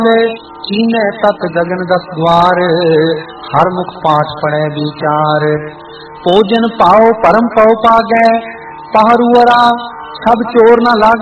चीने तत गगन दस द्वार, हर मुख पाठ पड़े विचार। भोजन पाओ परम पौ पागै, पहरुअरा सब चोर न लागे।